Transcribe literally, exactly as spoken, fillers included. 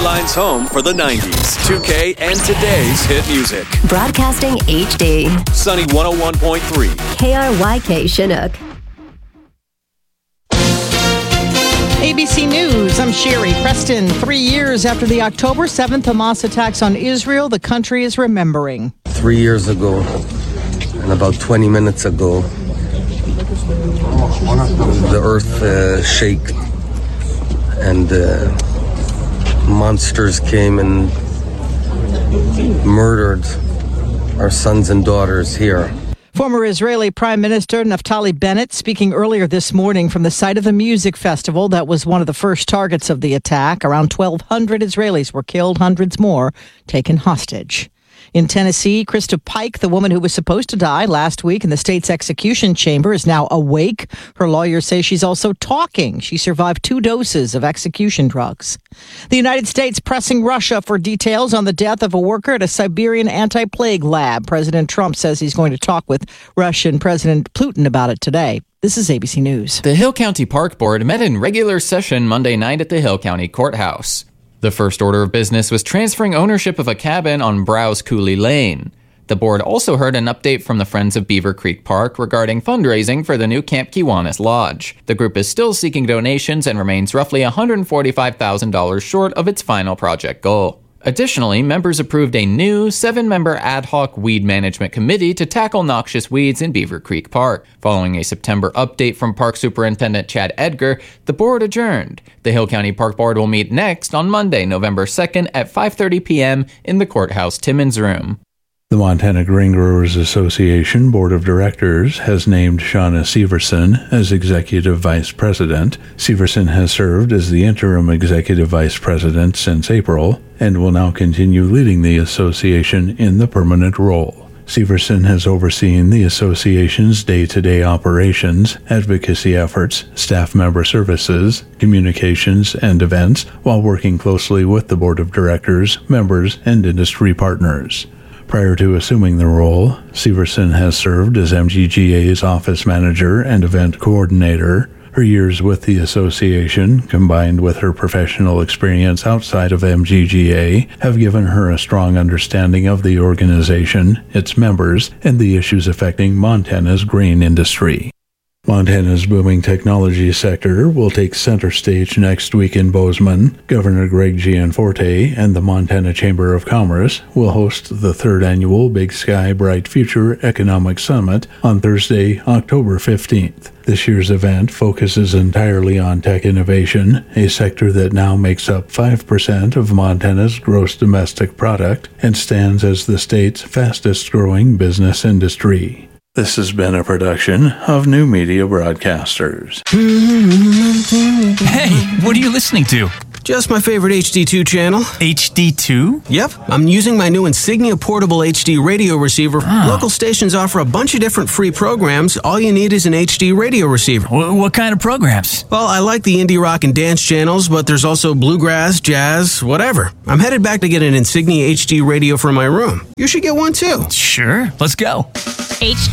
Skyline's home for the nineties, two K, and today's hit music. Broadcasting H D. Sunny one oh one point three. K R Y K Chinook. A B C News, I'm Sherry Preston. Three years after the October seventh Hamas attacks on Israel, the country is remembering. Three years ago, and about twenty minutes ago, the earth uh, shaked, and uh, monsters came and murdered our sons and daughters here. Former Israeli Prime Minister Naftali Bennett speaking earlier this morning from the site of the music festival that was one of the first targets of the attack. Around twelve hundred Israelis were killed, hundreds more taken hostage. In Tennessee, Krista Pike, the woman who was supposed to die last week in the state's execution chamber, is now awake. Her lawyers say she's also talking. She survived two doses of execution drugs. The United States pressing Russia for details on the death of a worker at a Siberian anti-plague lab. President Trump says he's going to talk with Russian President Putin about it today. This is A B C News. The Hill County Park Board met in regular session Monday night at the Hill County Courthouse. The first order of business was transferring ownership of a cabin on Browse Cooley Lane. The board also heard an update from the Friends of Beaver Creek Park regarding fundraising for the new Camp Kiwanis Lodge. The group is still seeking donations and remains roughly one hundred forty-five thousand dollars short of its final project goal. Additionally, members approved a new seven-member ad hoc weed management committee to tackle noxious weeds in Beaver Creek Park. Following a September update from Park Superintendent Chad Edgar, the board adjourned. The Hill County Park Board will meet next on Monday, November second at five thirty p.m. in the Courthouse Timmons Room. The Montana Grain Growers Association Board of Directors has named Shauna Severson as Executive Vice President. Severson has served as the interim Executive Vice President since April and will now continue leading the association in the permanent role. Severson has overseen the association's day-to-day operations, advocacy efforts, staff member services, communications, and events, while working closely with the Board of Directors, members, and industry partners. Prior to assuming the role, Severson has served as M G G A's office manager and event coordinator. Her years with the association, combined with her professional experience outside of M G G A, have given her a strong understanding of the organization, its members, and the issues affecting Montana's grain industry. Montana's booming technology sector will take center stage next week in Bozeman. Governor Greg Gianforte and the Montana Chamber of Commerce will host the third annual Big Sky Bright Future Economic Summit on Thursday, October fifteenth. This year's event focuses entirely on tech innovation, a sector that now makes up five percent of Montana's gross domestic product and stands as the state's fastest-growing business industry. This has been a production of New Media Broadcasters. Hey, what are you listening to? Just my favorite H D two channel. H D two? Yep, I'm using my new Insignia Portable H D radio receiver. Oh. Local stations offer a bunch of different free programs. All you need is an H D radio receiver. W- what kind of programs? Well, I like the indie rock and dance channels, but there's also bluegrass, jazz, whatever. I'm headed back to get an Insignia H D radio for my room. You should get one too. Sure, let's go. H